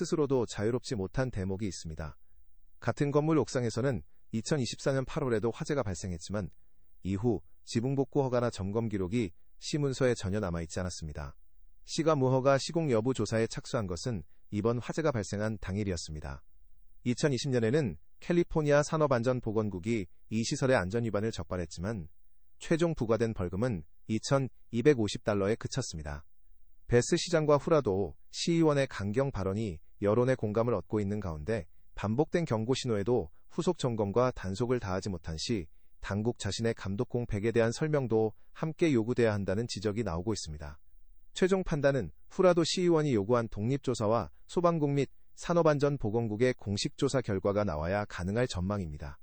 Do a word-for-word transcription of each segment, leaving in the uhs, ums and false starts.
스스로도 자유롭지 못한 대목이 있습니다. 같은 건물 옥상에서는 이천이십사 년 팔월에도 화재가 발생했지만 이후 지붕복구 허가나 점검 기록이 시 문서에 전혀 남아있지 않았습니다. 시가 무허가 시공 여부 조사에 착수한 것은 이번 화재가 발생한 당일이었습니다. 이천이십 년에는 캘리포니아 산업안전보건국이 이 시설의 안전위반을 적발했지만 최종 부과된 벌금은 이천이백오십 달러에 그쳤습니다. 베스 시장과 후라도 시의원의 강경 발언이 여론의 공감을 얻고 있는 가운데 반복된 경고 신호에도 후속 점검과 단속을 다하지 못한 시 당국 자신의 감독 공백에 대한 설명도 함께 요구돼야 한다는 지적이 나오고 있습니다. 최종 판단은 후라도 시의원이 요구한 독립조사와 소방국 및 산업안전보건국의 공식 조사 결과가 나와야 가능할 전망입니다.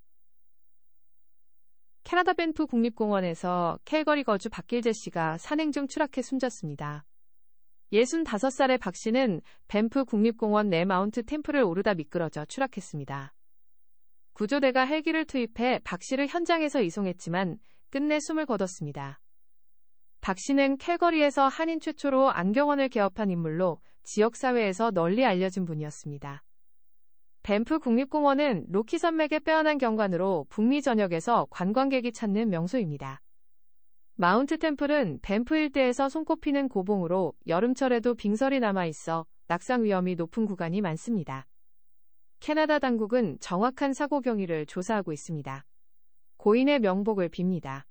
캐나다 밴프 국립공원에서 캘거리 거주 박길재 씨가 산행 중 추락해 숨졌습니다. 예순다섯 살의 박 씨는 밴프 국립공원 내 마운트 템플을 오르다 미끄러져 추락했습니다. 구조대가 헬기를 투입해 박 씨를 현장에서 이송했지만 끝내 숨을 거뒀습니다. 박 씨는 캘거리에서 한인 최초로 안경원을 개업한 인물로 지역사회에서 널리 알려진 분이었습니다. 밴프 국립공원은 로키 산맥의 빼어난 경관으로 북미 전역에서 관광객이 찾는 명소입니다. 마운트 템플은 밴프 일대에서 손꼽히는 고봉으로 여름철에도 빙설이 남아있어 낙상 위험이 높은 구간이 많습니다. 캐나다 당국은 정확한 사고 경위를 조사하고 있습니다. 고인의 명복을 빕니다.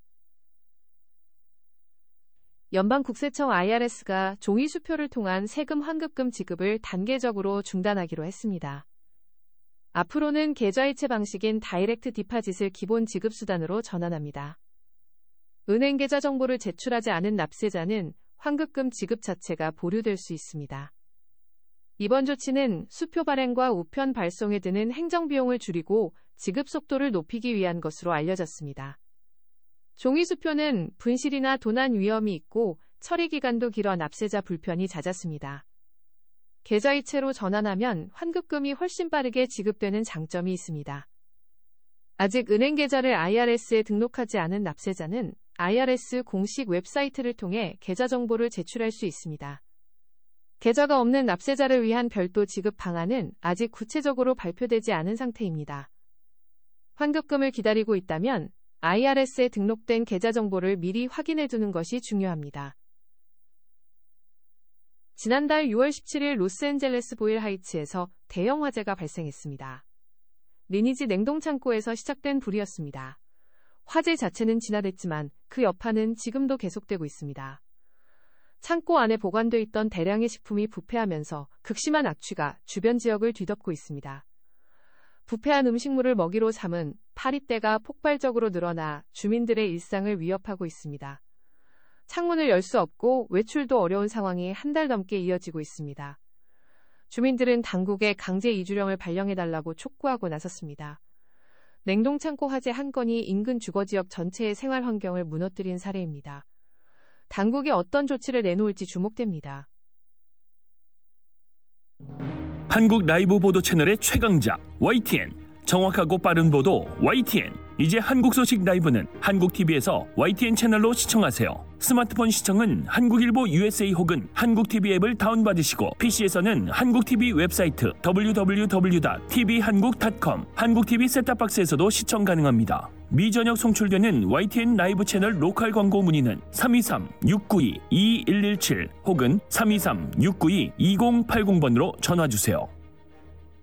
연방국세청 아이알에스가 종이 수표를 통한 세금 환급금 지급을 단계적으로 중단하기로 했습니다. 앞으로는 계좌이체 방식인 다이렉트 디파짓을 기본 지급 수단으로 전환합니다. 은행 계좌 정보를 제출하지 않은 납세자는 환급금 지급 자체가 보류될 수 있습니다. 이번 조치는 수표 발행과 우편 발송에 드는 행정비용을 줄이고 지급 속도를 높이기 위한 것으로 알려졌습니다. 종이 수표는 분실이나 도난 위험이 있고 처리 기간도 길어 납세자 불편이 잦았습니다. 계좌이체로 전환하면 환급금이 훨씬 빠르게 지급되는 장점이 있습니다. 아직 은행 계좌를 아이알에스에 등록하지 않은 납세자는 아이알에스 공식 웹사이트를 통해 계좌 정보를 제출할 수 있습니다. 계좌가 없는 납세자를 위한 별도 지급 방안은 아직 구체적으로 발표되지 않은 상태입니다. 환급금을 기다리고 있다면 아이알에스에 등록된 계좌 정보를 미리 확인해 두는 것이 중요합니다. 지난달 유월 십칠일 로스앤젤레스 보일 하이츠에서 대형 화재가 발생했습니다. 리니지 냉동창고에서 시작된 불이었습니다. 화재 자체는 진화됐지만 그 여파는 지금도 계속되고 있습니다. 창고 안에 보관돼 있던 대량의 식품이 부패하면서 극심한 악취가 주변 지역을 뒤덮고 있습니다. 부패한 음식물을 먹이로 삼은 파리떼가 폭발적으로 늘어나 주민들의 일상을 위협하고 있습니다. 창문을 열 수 없고 외출도 어려운 상황이 한 달 넘게 이어지고 있습니다. 주민들은 당국에 강제 이주령을 발령해달라고 촉구하고 나섰습니다. 냉동창고 화재 한 건이 인근 주거지역 전체의 생활 환경을 무너뜨린 사례입니다. 당국이 어떤 조치를 내놓을지 주목됩니다. 한국 라이브 보도 채널의 최강자 와이티엔, 정확하고 빠른 보도 와이티엔. 이제 한국 소식 라이브는 한국티비에서 와이티엔 채널로 시청하세요. 스마트폰 시청은 한국일보 유에스에이 혹은 한국티비 앱을 다운받으시고 피시에서는 한국티비 웹사이트 더블유 더블유 더블유 닷 티비한국 닷 컴, 한국티비 셋탑박스에서도 시청 가능합니다. 미전역 송출되는 와이티엔 라이브 채널 로컬 광고 문의는 삼이삼 육구이 이일일칠 혹은 삼이삼 육구이 이공팔공 번으로 전화주세요.